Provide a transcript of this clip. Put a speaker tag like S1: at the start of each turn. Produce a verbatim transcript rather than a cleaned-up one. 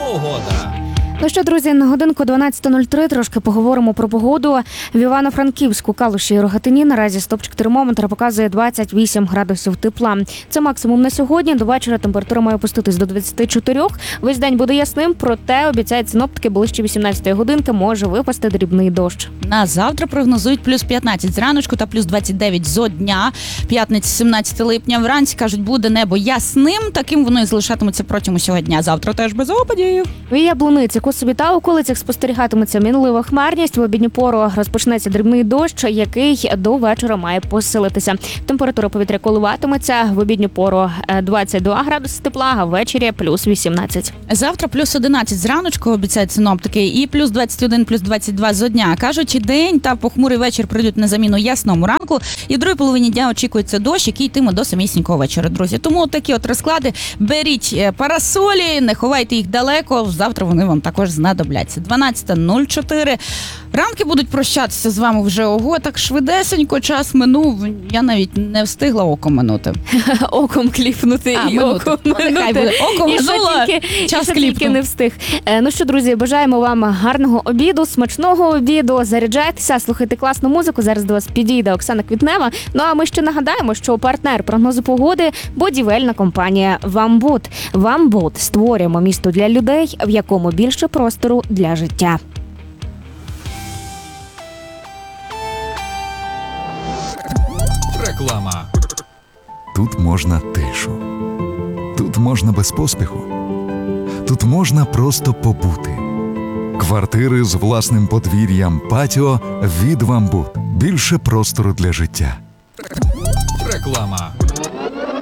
S1: Погода.
S2: Ну що, друзі, на годинку дванадцята нуль три трошки поговоримо про погоду. В Івано-Франківську, Калуші і Рогатині наразі стопчик термометра показує двадцять вісім градусів тепла. Це максимум на сьогодні. До вечора температура має опуститись до двадцяти чотирьох. Весь день буде ясним, проте, обіцяють синоптики, ближче вісімнадцятої годинки може випасти дрібний дощ.
S3: На завтра прогнозують плюс п'ятнадцять зраночку та плюс двадцять дев'ять зо дня. П'ятниця, сімнадцяте липня. Вранці, кажуть, буде небо ясним. Таким воно і залишатиметься протягом усього дня. Завтра теж без опадів.
S2: В Яблуниці, Косові та околицях спостерігатиметься мінлива хмарність. В обідню пору розпочнеться дрібний дощ, який до вечора має посилитися. Температура повітря коливатиметься. В обідню пору двадцять два градуси тепла, а ввечері плюс вісімнадцять.
S3: Завтра плюс одинадцять зраночку, обіцяють синоптики, і плюс двадцять один, плюс двадцять два зо дня. Кажуть, день та похмурий вечір прийдуть на заміну ясному ранку, і в другій половині дня очікується дощ, який йтиме до самісінького вечора, друзі. Тому такі от розклади. Беріть парасолі, не ховайте їх далеко, завтра вони вам також знадобляться. дванадцята нуль чотири. Ранки будуть прощатися з вами вже, ого, так швидесенько, час минув, я навіть не встигла оком минути.
S2: Оком кліпнути
S3: А,
S2: і
S3: минути.
S2: оком
S3: Ну, нехай буде. Око
S2: І що
S3: минуло,
S2: тільки,
S3: час
S2: і що тільки
S3: кліпнув.
S2: не встиг. Е, Ну що, друзі, бажаємо вам гарного обіду, смачного обіду, заряджайтеся, слухайте класну музику, зараз до вас підійде Оксана Квітнева. Ну а ми ще нагадаємо, що партнер прогнозу погоди – будівельна компанія «Вамбуд». «Вамбуд» – створюємо місто для людей, в якому більше простору для життя.
S1: Реклама.
S4: Тут можна тишу. Тут можна без поспіху. Тут можна просто побути. Квартири з власним подвір'ям, патіо від «Вамбуд». Більше простору для життя.
S1: Реклама.